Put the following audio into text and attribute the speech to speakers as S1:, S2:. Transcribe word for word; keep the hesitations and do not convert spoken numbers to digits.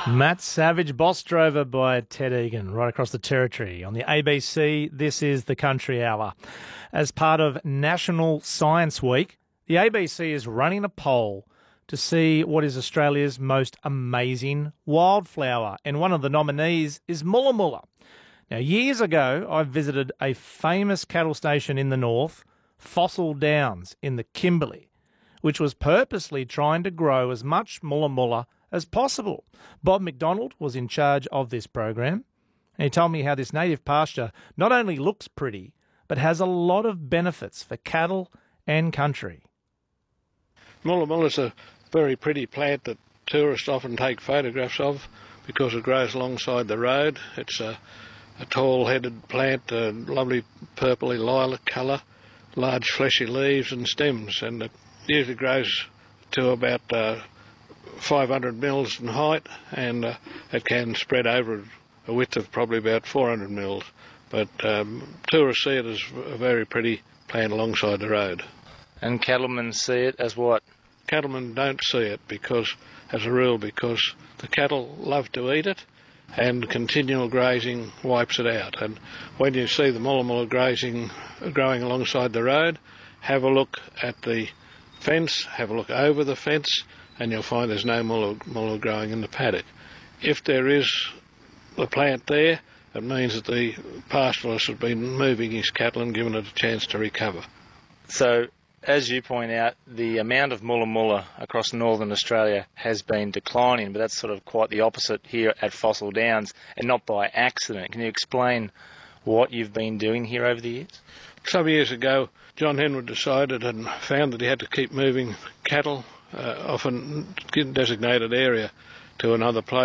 S1: Matt Savage, Boss Drover by Ted Egan, right across the territory. On the A B C, this is the Country Hour. As part of National Science Week, the A B C is running a poll to see what is Australia's most amazing wildflower, and one of the nominees is Mulla Mulla. Now, years ago, I visited a famous cattle station in the north, Fossil Downs in the Kimberley, which was purposely trying to grow as much Mulla Mulla as possible. Bob McDonald was in charge of this program, and he told me how this native pasture not only looks pretty, but has a lot of benefits for cattle and country.
S2: Mulla Mulla is a very pretty plant that tourists often take photographs of because it grows alongside the road. It's a, a tall-headed plant, a lovely purpley lilac colour, large fleshy leaves and stems, and it usually grows to about uh, five hundred mils in height, and uh, it can spread over a width of probably about four hundred mils. But um, tourists see it as a very pretty plant alongside the road.
S3: And cattlemen see it as what?
S2: Cattlemen don't see it because, as a rule, because the cattle love to eat it, and continual grazing wipes it out. And when you see the Mulla Mulla grazing, growing alongside the road, have a look at the fence, have a look over the fence, and you'll find there's no mulla, mulla growing in the paddock. If there is the plant there, it means that the pastoralist has been moving his cattle and given it a chance to recover.
S3: So, as you point out, the amount of Mulla Mulla across northern Australia has been declining, but that's sort of quite the opposite here at Fossil Downs, and not by accident. Can you explain what you've been doing here over the years?
S2: Some years ago, John Henwood decided and found that he had to keep moving cattle uh, off a designated area to another place.